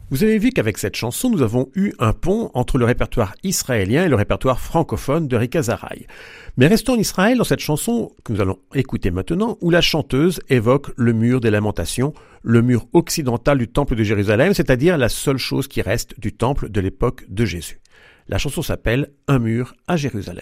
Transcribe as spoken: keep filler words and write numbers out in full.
Vous avez vu qu'avec cette chanson, nous avons eu un pont entre le répertoire israélien et le répertoire francophone de Rick Azaray. Mais restons en Israël dans cette chanson que nous allons écouter maintenant, où la chanteuse évoque le mur des lamentations, le mur occidental du temple de Jérusalem, c'est-à-dire la seule chose qui reste du temple de l'époque de Jésus. La chanson s'appelle « Un mur à Jérusalem ».